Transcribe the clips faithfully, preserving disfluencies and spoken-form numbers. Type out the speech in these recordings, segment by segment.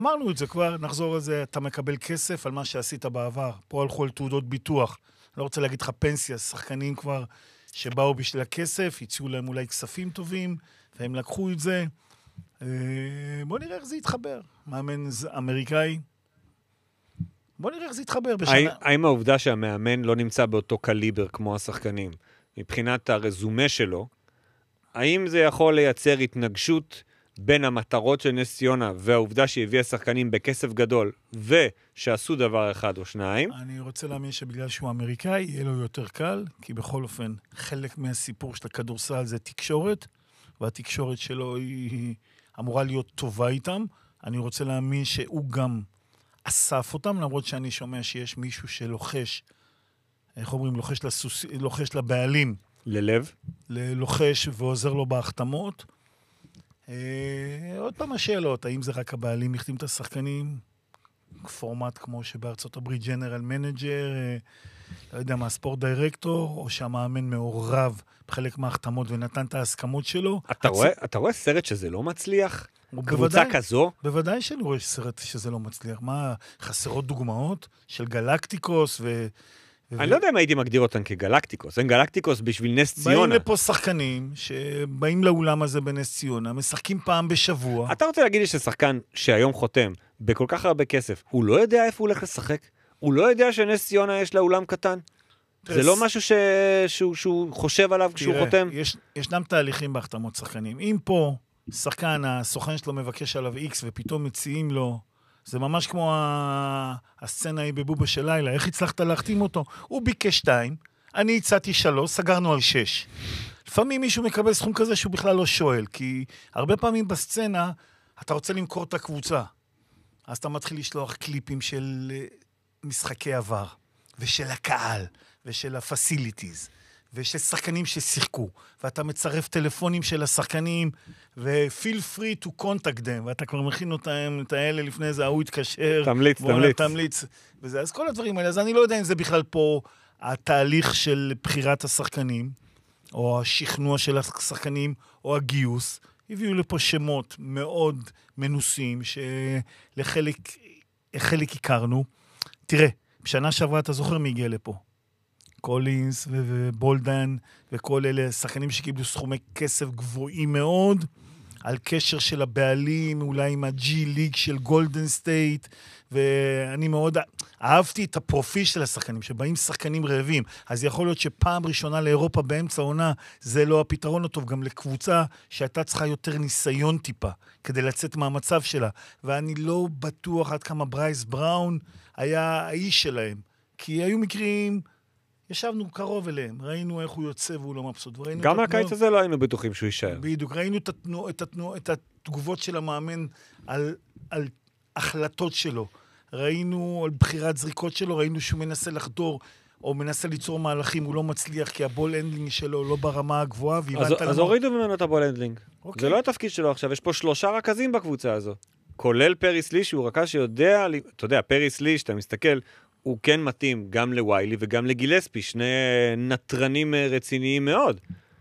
אמרנו את זה כבר, נחזור על זה, אתה מקבל כסף על מה שעשית בעבר. פה הלכו על תעודות ביטוח. לא רוצה להגיד לך פנסיה, שחקנים כבר שבאו בשביל הכסף, הציעו להם אולי כספים טובים, והם לקחו את זה. בוא נראה איך זה יתחבר. מאמן אמריקאי. בוא נראה איך זה יתחבר בשנה. האם העובדה שהמאמן לא נמצא באותו קליבר כמו השחקנים, מבחינת הרזומה שלו, האם זה יכול לייצר התנגשות בין המטרות של נס ציונה והעובדה שהביאה שחקנים בכסף גדול ושעשו דבר אחד או שניים? אני רוצה להאמין שבגלל שהוא אמריקאי יהיה לו יותר קל, כי בכל אופן חלק מהסיפור של הכדורסל זה תקשורת, והתקשורת שלו היא אמורה להיות טובה איתם. אני רוצה להאמין שהוא גם אסף אותם, למרות שאני שומע שיש מישהו שלוחש, איך אומרים, לוחש, לסוס, לוחש לבעלים. ללב? ללוחש ועוזר לו בהחתמות. אה, עוד פעם השאלות, האם זה רק הבעלים יחתים את השחקנים? פורמט כמו שבארצות הברית ג'נרל מנג'ר, אה, לא יודע מה, ספורט דירקטור, או שהמאמן מעורב בחלק מההחתמות ונתן את ההסכמות שלו. אתה, הצ... רואה, אתה רואה סרט שזה לא מצליח? קבוצה כזו? בוודאי שאני רואה סרט שזה לא מצליח. מה, חסרות דוגמאות של גלקטיקוס ו... אני לא יודע אם הייתי מגדיר אותן כגלקטיקוס. אין גלקטיקוס בשביל נס ציונה. באים לפה שחקנים שבאים לאולם הזה בנס ציונה, משחקים פעם בשבוע. אתה רוצה להגיד לי ששחקן שהיום חותם בכל כך הרבה כסף, הוא לא יודע איפה הוא הולך לשחק? הוא לא יודע שנס ציונה יש לה אולם קטן? זה לא משהו ש... שהוא, שהוא חושב עליו כשהוא חותם? יש, ישנם תהליכים בהחתמות שחקנים. אם פה שחקן, הסוכן שלו מבקש עליו איקס ופתאום מציעים לו, זה ממש כמו הסצנה היא בבובה של לילה. איך הצלחת להחתים אותו? הוא ביקש שתיים, אני הצעתי שלוש, סגרנו על שש. לפעמים מישהו מקבל סכום כזה שהוא בכלל לא שואל, כי הרבה פעמים בסצנה אתה רוצה למכור את הקבוצה. אז אתה מתחיל לשלוח קליפים של משחקי עבר, ושל הקהל, ושל הפסיליטיז, ושל שחקנים ששיחקו, ואתה מצרף טלפונים של השחקנים, ו-feel free to contact them, ואתה כבר מכין אותם, את האלה לפני זה, הוא יתקשר, תמליץ, תמליץ. תמליץ, וזה, אז כל הדברים האלה, אז אני לא יודע אם זה בכלל פה התהליך של בחירת השחקנים, או השכנוע של השחקנים, או הגיוס, הביאו לפה שמות מאוד מנוסים, שלחלק חלק הכרנו. תראה, בשנה שעברה אתה זוכר מי הגיע לפה? קולינס ובולדן וכל אלה שחקנים שקיבלו סכומי כסף גבוהים מאוד, על קשר של הבעלים, אולי עם הג'י ליג של גולדן סטייט, ואני מאוד אהבתי את הפרופיל של השחקנים, שבאים שחקנים רעבים, אז יכול להיות שפעם ראשונה לאירופה באמצע עונה, זה לא הפתרון הטוב, גם לקבוצה שהייתה צריכה יותר ניסיון טיפה, כדי לצאת מהמצב שלה, ואני לא בטוח עד כמה ברייס בראון היה האיש שלהם, כי היו מקרים, ישבנו קרוב אליהם, ראינו איך הוא יוצא והוא לא מבסוט. גם מהקיץ הזה לא היינו בטוחים שהוא יישאר. בדיוק, ראינו את, התנו, את, התנו, את התגובות של המאמן על, על החלטות שלו. ראינו על בחירת זריקות שלו, ראינו שהוא מנסה לחדור, או מנסה ליצור מהלכים, הוא לא מצליח, כי הבול אנדלינג שלו לא ברמה הגבוהה. אז, אז למה... הורידו ממנו את הבול אנדלינג. אוקיי. זה לא התפקיד שלו עכשיו, יש פה שלושה רכזים בקבוצה הזו. כולל פריס לי, שהוא רכז שיודע, אתה יודע, פריס לי, שאתה מסתכל, הוא כן מתאים גם לוויילי וגם לגילספי, שני נטרנים רציניים מאוד.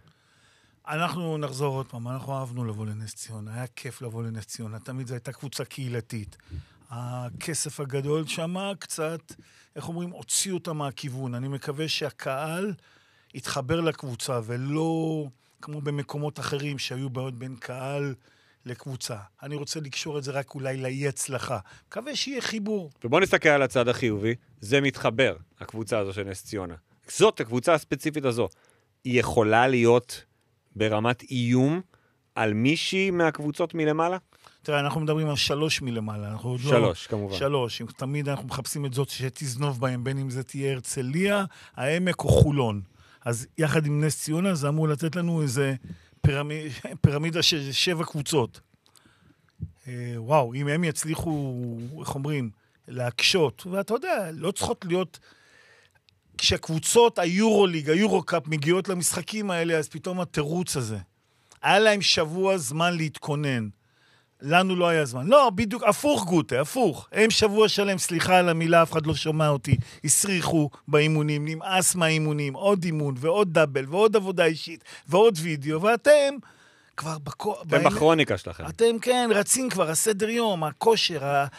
אנחנו נחזור עוד פעם, אנחנו אהבנו לבוא לנס ציונה, היה כיף לבוא לנס ציונה, תמיד זו הייתה קבוצה קהילתית. הכסף הגדול שם קצת, איך אומרים, הוציאו אותה מהכיוון. אני מקווה שהקהל יתחבר לקבוצה, ולא כמו במקומות אחרים שהיו בעוד בין קהל לקבוצה. אני רוצה לקשור את זה רק אולי לאי הצלחה. מקווה שיהיה חיבור. ובוא נסתכל על הצד החיובי, זה מתחבר, הקבוצה הזו של נס ציונה. זאת, הקבוצה הספציפית הזו, היא יכולה להיות ברמת איום על מישהי מהקבוצות מלמעלה? תראה, אנחנו מדברים על שלוש מלמעלה. שלוש, לא, כמובן. שלוש. תמיד אנחנו מחפשים את זאת שתזנוב בהם, בין אם זה תהיה הרצליה, העמק או חולון. אז יחד עם נס ציונה, זה אמור לתת לנו איזה פירמיד, פירמידה של שבע קבוצות. אה, וואו, אם הם יצליחו, איך אומרים, להקשות, ואתה יודע, לא צריכות להיות, כשהקבוצות היורוליג, היורוקאפ מגיעות למשחקים האלה, אז פתאום התירוץ הזה. היה להם שבוע זמן להתכונן. לנו לא היה זמן. לא, בדיוק, הפוך גוטה, הפוך. הם שבוע שלם, סליחה על המילה, אף אחד לא שומע אותי, הסריחו באימונים, נמאס מהאימונים, עוד אימון ועוד דאבל ועוד עבודה אישית ועוד וידאו, ואתם כבר בקו... אתם בכרוניקה שלכם. אתם, כן, רצים כבר, הסדר יום, הכושר,